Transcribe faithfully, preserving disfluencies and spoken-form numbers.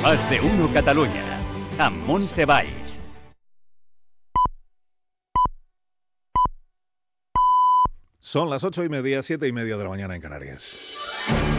Más de Uno Catalunya, amb Montse Valls. Son las ocho y media, siete y media de la mañana en Canarias.